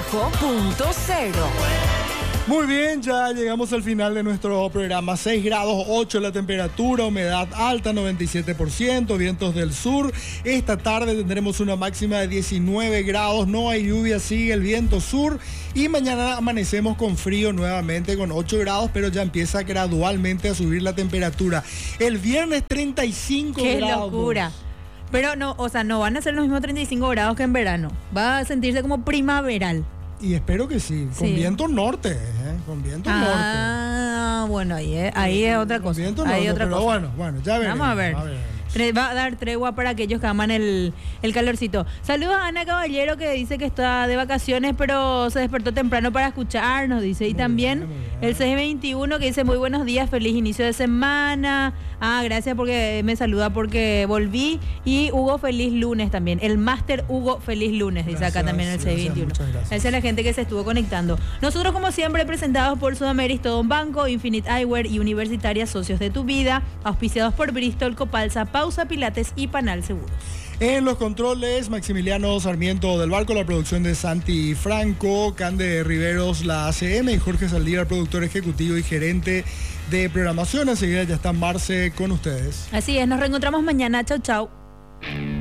Muy bien, ya llegamos al final de nuestro programa. 6 grados 8 la temperatura, humedad alta 97%, vientos del sur. Esta tarde tendremos una máxima de 19 grados, no hay lluvia, sigue el viento sur. Y mañana amanecemos con frío nuevamente con 8 grados, pero ya empieza gradualmente a subir la temperatura. El viernes 35 ¡Qué grados. locura! Pero no, o sea, no van a ser los mismos 35 grados que en verano. Va a sentirse como primaveral. Y espero que sí, con Sí. viento norte, con viento norte. Ah, bueno, ahí es otra Con cosa. viento Ahí norte, otra pero cosa. bueno, ya veremos. Vamos a ver. veremos. Va a dar tregua para aquellos que aman el calorcito. Saludos a Ana Caballero, que dice que está de vacaciones, pero se despertó temprano para escucharnos, dice. Y Muy también bien, muy bien. el 621, que dice muy buenos días, feliz inicio de semana. Ah, gracias porque me saluda porque volví. Y Hugo, feliz lunes también. El máster Hugo, feliz lunes, dice acá Gracias, también el gracias, 621. muchas gracias. Esa es la gente que se estuvo conectando. Nosotros, como siempre, presentados por Sudamérica, todo un banco, Infinite Eyewear y Universitaria Socios de tu Vida, auspiciados por Bristol, Copalsa, Pausa Pilates y Panal Seguros. En los controles, Maximiliano Sarmiento del Barco, la producción de Santi Franco, Cande Riveros, la ACM, y Jorge Saldívar, productor ejecutivo y gerente de programación. Enseguida ya está Marce con ustedes. Así es, nos reencontramos mañana. Chau, chau.